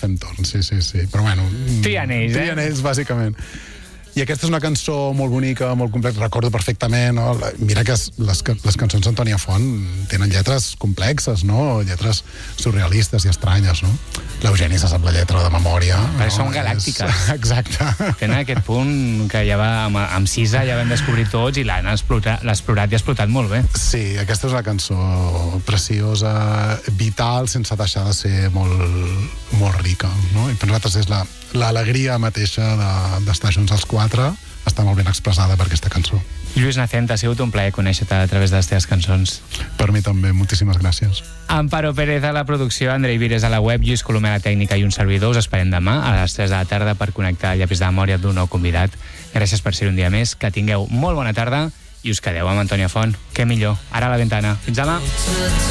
fem torn, sí. Però bueno... Trien ells, bàsicament. I aquesta és una cançó molt bonica, molt complexa, recordo perfectament, no? Mira que les cançons d'Antònia Font tenen lletres complexes, no? Lletres surrealistes i estranyes, no? L'Eugeni se sap la lletra de memòria. Perquè són galàctiques. Exacte. Tenen aquest punt que ja va, amb Sisa ja vam descobrir tots i l'han explorat i ha explotat molt bé. Sí, aquesta és una cançó preciosa, vital, sense deixar de ser molt rica, no? I per nosaltres és l'alegria mateixa d'estar junts els quatre, està molt ben expressada per aquesta cançó. Lluís Nacent, ha sigut un plaer conèixer-te a través de les teves cançons. Per mi també, moltíssimes gràcies. Amparo Pérez a la producció, Andrei Vires a la web, Lluís Colomer a la tècnica i un servidor. Us esperem demà a les 3 de la tarda per connectar el llapis de memòria d'un nou convidat. Gràcies per ser un dia més, que tingueu molt bona tarda i us quedeu amb Antònia Font. Què millor, ara a la ventana. Fins demà.